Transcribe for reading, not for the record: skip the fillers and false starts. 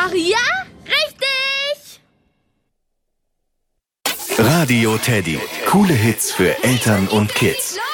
Ach ja? Richtig! Radio Teddy. Coole Hits für Eltern und Kids.